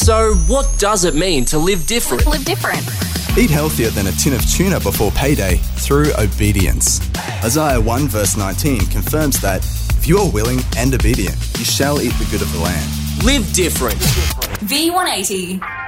So, what does it mean to live different? Live different. Eat healthier than a tin of tuna before payday through obedience. Isaiah 1 verse 19 confirms that if you are willing and obedient, you shall eat the good of the land. Live different. V180.